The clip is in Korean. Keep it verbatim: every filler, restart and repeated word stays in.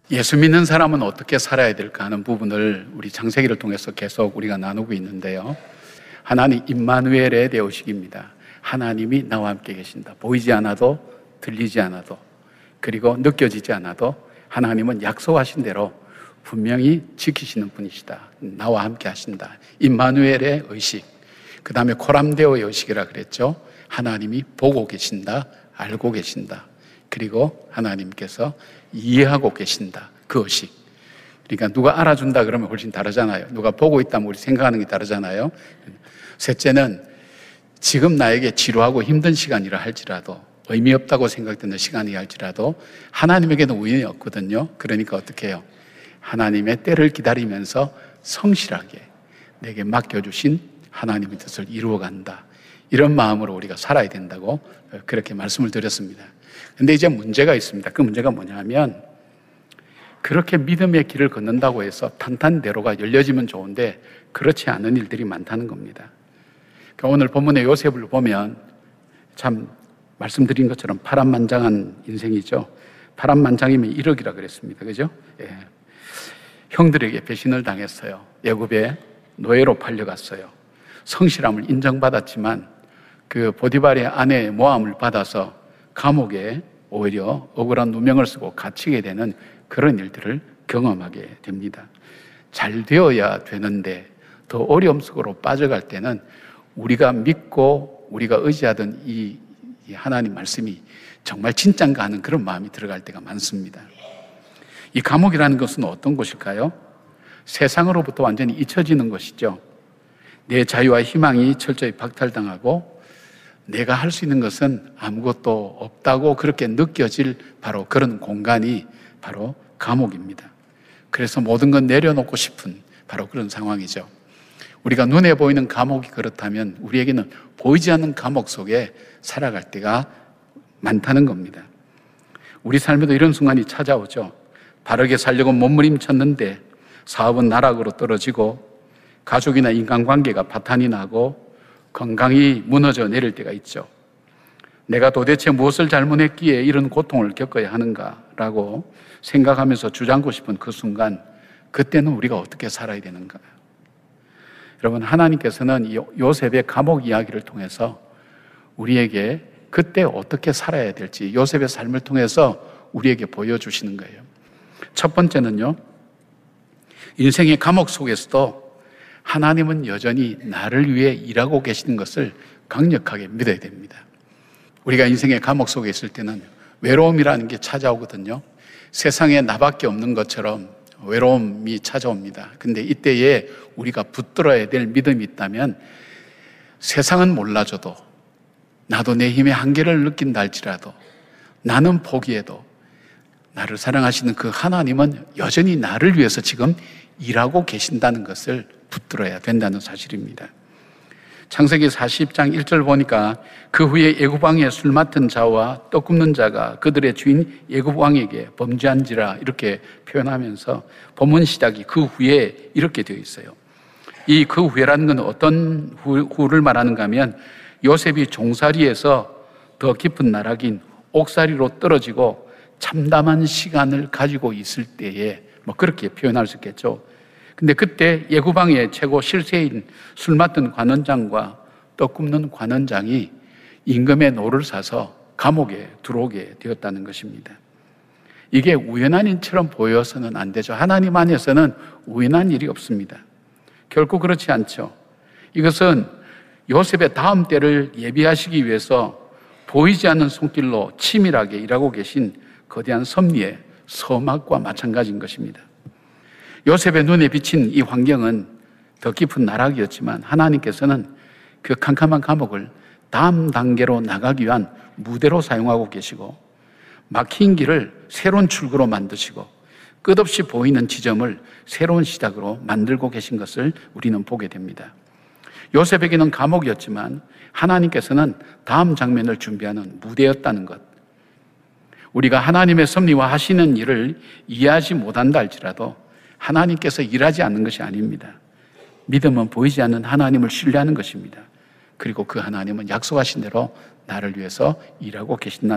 예수 믿는 사람은 어떻게 살아야 될까 하는 부분을 우리 창세기를 통해서 계속 우리가 나누고 있는데요. 하나님 임마누엘의 되오시기입니다. 하나님이 나와 함께 계신다. 보이지 않아도, 들리지 않아도, 그리고 느껴지지 않아도 하나님은 약속하신 대로 분명히 지키시는 분이시다. 나와 함께 하신다. 임마누엘의 의식, 그 다음에 코람데오의 의식이라 그랬죠. 하나님이 보고 계신다, 알고 계신다, 그리고 하나님께서 이해하고 계신다. 그 의식. 그러니까 누가 알아준다 그러면 훨씬 다르잖아요. 누가 보고 있다면 우리 생각하는 게 다르잖아요. 셋째는 지금 나에게 지루하고 힘든 시간이라 할지라도, 의미 없다고 생각되는 시간이 할지라도 하나님에게는 우연이 없거든요. 그러니까 어떻게 해요? 하나님의 때를 기다리면서 성실하게 내게 맡겨주신 하나님의 뜻을 이루어간다. 이런 마음으로 우리가 살아야 된다고 그렇게 말씀을 드렸습니다. 근데 이제 문제가 있습니다. 그 문제가 뭐냐면, 그렇게 믿음의 길을 걷는다고 해서 탄탄대로가 열려지면 좋은데 그렇지 않은 일들이 많다는 겁니다. 그러니까 오늘 본문의 요셉을 보면 참 말씀드린 것처럼 파란만장한 인생이죠. 파란만장이면 일억이라 그랬습니다. 그죠? 예. 형들에게 배신을 당했어요. 애굽에 노예로 팔려갔어요. 성실함을 인정받았지만 그 보디발의 아내의 모함을 받아서 감옥에 오히려 억울한 누명을 쓰고 갇히게 되는 그런 일들을 경험하게 됩니다. 잘 되어야 되는데 더 어려움 속으로 빠져갈 때는 우리가 믿고 우리가 의지하던 이 하나님 말씀이 정말 진짠가 하는 그런 마음이 들어갈 때가 많습니다. 이 감옥이라는 것은 어떤 곳일까요? 세상으로부터 완전히 잊혀지는 것이죠. 내 자유와 희망이 철저히 박탈당하고 내가 할 수 있는 것은 아무것도 없다고 그렇게 느껴질 바로 그런 공간이 바로 감옥입니다. 그래서 모든 건 내려놓고 싶은 바로 그런 상황이죠. 우리가 눈에 보이는 감옥이 그렇다면 우리에게는 보이지 않는 감옥 속에 살아갈 때가 많다는 겁니다. 우리 삶에도 이런 순간이 찾아오죠. 바르게 살려고 몸부림쳤는데 사업은 나락으로 떨어지고 가족이나 인간관계가 파탄이 나고 건강이 무너져 내릴 때가 있죠. 내가 도대체 무엇을 잘못했기에 이런 고통을 겪어야 하는가라고 생각하면서 주저앉고 싶은 그 순간, 그때는 우리가 어떻게 살아야 되는가? 여러분, 하나님께서는 요셉의 감옥 이야기를 통해서 우리에게 그때 어떻게 살아야 될지 요셉의 삶을 통해서 우리에게 보여주시는 거예요. 첫 번째는요, 인생의 감옥 속에서도 하나님은 여전히 나를 위해 일하고 계시는 것을 강력하게 믿어야 됩니다. 우리가 인생의 감옥 속에 있을 때는 외로움이라는 게 찾아오거든요. 세상에 나밖에 없는 것처럼 외로움이 찾아옵니다. 근데 이때에 우리가 붙들어야 될 믿음이 있다면, 세상은 몰라줘도 나도 내 힘의 한계를 느낀다 할지라도, 나는 포기해도 나를 사랑하시는 그 하나님은 여전히 나를 위해서 지금 일하고 계신다는 것을 붙들어야 된다는 사실입니다. 창세기 사십 장 일 절 보니까 그 후에 애굽 왕의 술 맡은 자와 떡 굽는 자가 그들의 주인 애굽 왕에게 범죄한지라 이렇게 표현하면서 본문 시작이 그 후에 이렇게 되어 있어요. 이 그 후에라는 건 어떤 후, 후를 말하는가 하면, 요셉이 종살이에서 더 깊은 나락인 옥살이로 떨어지고 참담한 시간을 가지고 있을 때에 뭐 그렇게 표현할 수 있겠죠. 근데 그때 애굽왕의 최고 실세인 술 맡은 관원장과 떡 굽는 관원장이 임금의 노를 사서 감옥에 들어오게 되었다는 것입니다. 이게 우연한 일처럼 보여서는 안 되죠. 하나님 안에서는 우연한 일이 없습니다. 결코 그렇지 않죠. 이것은 요셉의 다음 때를 예비하시기 위해서 보이지 않는 손길로 치밀하게 일하고 계신 거대한 섭리의 서막과 마찬가지인 것입니다. 요셉의 눈에 비친 이 환경은 더 깊은 나락이었지만 하나님께서는 그 캄캄한 감옥을 다음 단계로 나가기 위한 무대로 사용하고 계시고, 막힌 길을 새로운 출구로 만드시고 끝없이 보이는 지점을 새로운 시작으로 만들고 계신 것을 우리는 보게 됩니다. 요셉에게는 감옥이었지만 하나님께서는 다음 장면을 준비하는 무대였다는 것. 우리가 하나님의 섭리와 하시는 일을 이해하지 못한다 할지라도 하나님께서 일하지 않는 것이 아닙니다. 믿음은 보이지 않는 하나님을 신뢰하는 것입니다. 그리고 그 하나님은 약속하신 대로 나를 위해서 일하고 계신다는